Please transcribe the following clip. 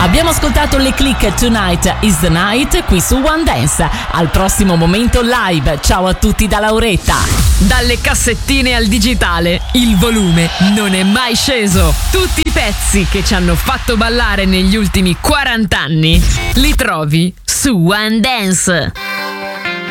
Abbiamo ascoltato le click Tonight is the Night qui su One Dance. Al prossimo momento live. Ciao a tutti da Lauretta. Dalle cassettine al digitale, il volume non è mai sceso. Tutti i pezzi che ci hanno fatto ballare negli ultimi 40 anni li trovi su One Dance.